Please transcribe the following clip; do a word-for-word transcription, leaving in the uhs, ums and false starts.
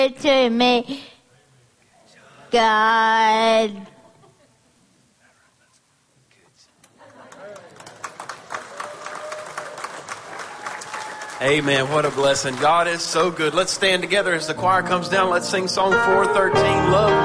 to me, God. Amen. What a blessing. God is so good. Let's stand together as the choir comes down. Let's sing song four thirteen, Love.